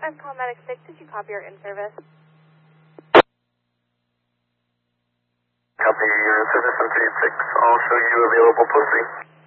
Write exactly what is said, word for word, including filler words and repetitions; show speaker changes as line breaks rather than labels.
I'm call medic six. Did you copy your in-service?
Copy your in-service on three six. I'll show you available posting.